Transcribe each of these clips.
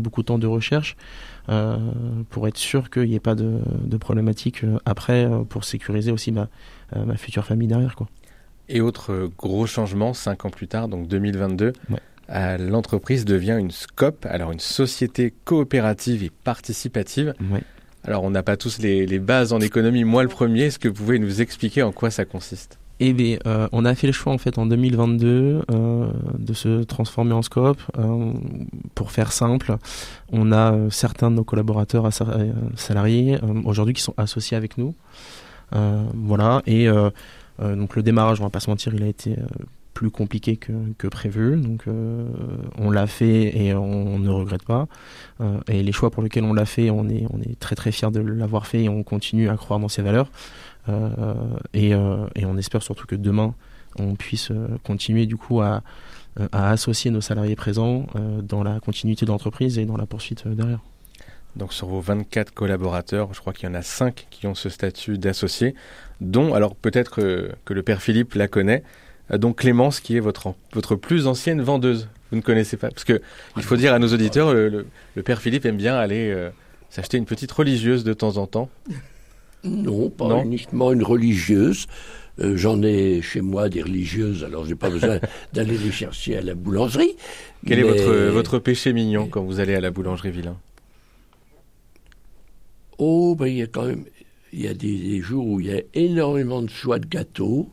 beaucoup de temps de recherche pour être sûr qu'il n'y ait pas de problématique après pour sécuriser aussi ma future famille derrière, quoi. Et autre gros changement, 5 ans plus tard, donc 2022, l'entreprise devient une SCOP, alors une société coopérative et participative. Ouais. Alors on n'a pas tous les bases en économie, moi le premier, est-ce que vous pouvez nous expliquer en quoi ça consiste ? Eh bien, on a fait le choix en fait en 2022 de se transformer en SCOP. Pour faire simple, on a certains de nos collaborateurs salariés aujourd'hui qui sont associés avec nous. Voilà. Et donc le démarrage, on va pas se mentir, il a été plus compliqué que prévu. Donc on l'a fait et on ne regrette pas. Et les choix pour lesquels on l'a fait, on est très très fiers de l'avoir fait et on continue à croire dans ces valeurs. Et on espère surtout que demain on puisse continuer du coup à associer nos salariés présents dans la continuité de l'entreprise et dans la poursuite derrière. Donc sur vos 24 collaborateurs, je crois qu'il y en a 5 qui ont ce statut d'associé, dont, alors peut-être que le père Philippe la connaît, donc Clémence qui est votre plus ancienne vendeuse. Vous ne connaissez pas ? Parce que il faut dire à nos auditeurs, le père Philippe aime bien aller s'acheter une petite religieuse de temps en temps. Non, pas uniquement une religieuse. J'en ai chez moi des religieuses, alors j'ai pas besoin d'aller les chercher à la boulangerie. Quel est votre péché mignon quand vous allez à la boulangerie Villain ? Oh, ben il y a des jours où il y a énormément de choix de gâteaux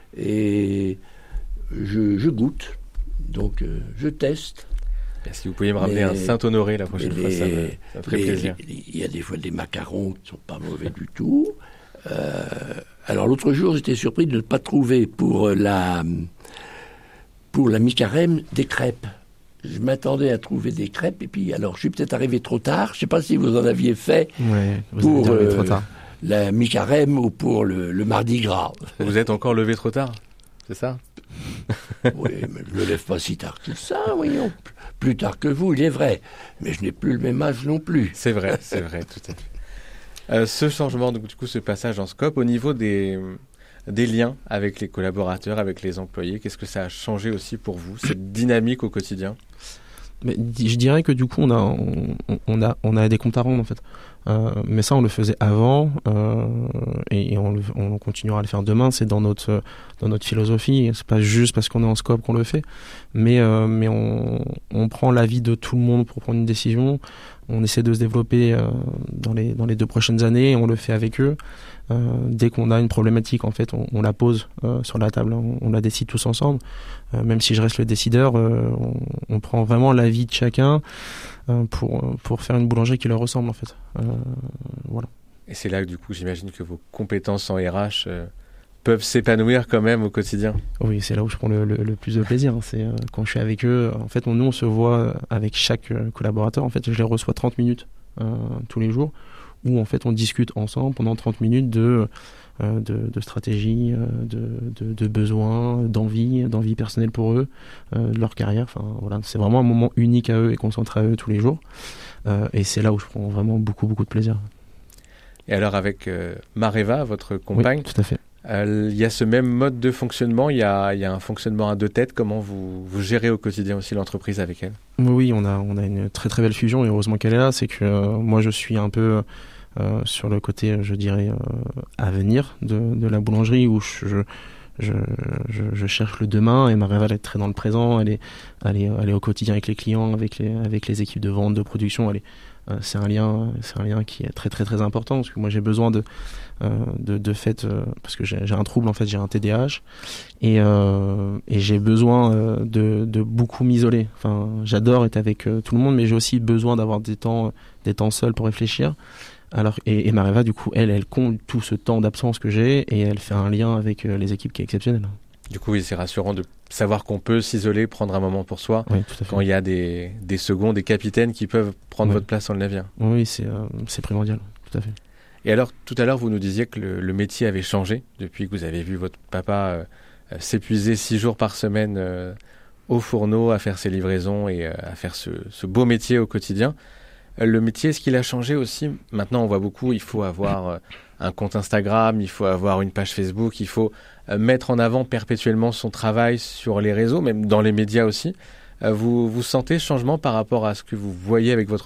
et je goûte, donc je teste. Et si vous pouviez me ramener un Saint-Honoré la prochaine fois, ça me ferait plaisir. Il y a des fois des macarons qui ne sont pas mauvais du tout. Alors l'autre jour, j'étais surpris de ne pas trouver pour la mi-carême des crêpes. Je m'attendais à trouver des crêpes et puis alors je suis peut-être arrivé trop tard. Je ne sais pas si vous en aviez fait pour trop tard. La mi-carême ou pour le mardi gras. Vous êtes encore levé trop tard, c'est ça ? Oui, mais je ne me lève pas si tard que ça, voyons. Plus tard que vous, il est vrai. Mais je n'ai plus le même âge non plus. C'est vrai, tout à fait. Ce changement, du coup, ce passage en SCOP, au niveau des liens avec les collaborateurs, avec les employés, qu'est-ce que ça a changé aussi pour vous, cette dynamique au quotidien ? Mais je dirais que du coup, on a des comptes à rendre en fait. Mais ça, on le faisait avant et on continuera à le faire demain. C'est dans notre philosophie. C'est pas juste parce qu'on est en SCOP qu'on le fait, mais on prend l'avis de tout le monde pour prendre une décision. On essaie de se développer dans les 2 prochaines années. Et on le fait avec eux. Dès qu'on a une problématique, en fait, on la pose sur la table. On la décide tous ensemble. Même si je reste le décideur, on prend vraiment l'avis de chacun pour faire une boulangerie qui leur ressemble, en fait. Voilà. Et c'est là que, du coup, j'imagine que vos compétences en RH peuvent s'épanouir quand même au quotidien. Oui, c'est là où je prends le plus de plaisir. C'est quand je suis avec eux. En fait, nous, on se voit avec chaque collaborateur. En fait, je les reçois 30 minutes tous les jours, où en fait, on discute ensemble pendant 30 minutes de stratégie, de besoins, d'envie personnelle pour eux, de leur carrière. Enfin, voilà, c'est vraiment un moment unique à eux et concentré à eux tous les jours. Et c'est là où je prends vraiment beaucoup de plaisir. Et alors avec Mareva, votre compagne, oui, tout à fait. Il y a ce même mode de fonctionnement, il y a un fonctionnement à 2 têtes. Comment vous gérez au quotidien aussi l'entreprise avec elle ? Oui, on a une très très belle fusion et heureusement qu'elle est là. C'est que moi je suis un peu sur le côté, je dirais, avenir de la boulangerie où je cherche le demain et Mareva elle est très dans le présent. Elle est au quotidien avec les clients, avec les équipes de vente, de production. C'est un lien qui est très très très important parce que moi j'ai besoin de fait parce que j'ai un trouble en fait, j'ai un TDAH et j'ai besoin de beaucoup m'isoler. Enfin, j'adore être avec tout le monde, mais j'ai aussi besoin d'avoir des temps seuls pour réfléchir. Alors et Mareva du coup elle compte tout ce temps d'absence que j'ai et elle fait un lien avec les équipes qui est exceptionnel. Du coup, oui, c'est rassurant de savoir qu'on peut s'isoler, prendre un moment pour soi, oui, tout à fait. Quand il y a des seconds, des capitaines qui peuvent prendre votre place dans le navire. Oui, c'est primordial, tout à fait. Et alors, tout à l'heure, vous nous disiez que le métier avait changé depuis que vous avez vu votre papa s'épuiser 6 jours par semaine au fourneau, à faire ses livraisons et à faire ce beau métier au quotidien. Le métier, est-ce qu'il a changé aussi ? Maintenant, on voit beaucoup, il faut avoir un compte Instagram, il faut avoir une page Facebook, il faut mettre en avant perpétuellement son travail sur les réseaux, même dans les médias aussi. vous sentez changement par rapport à ce que vous voyez avec votre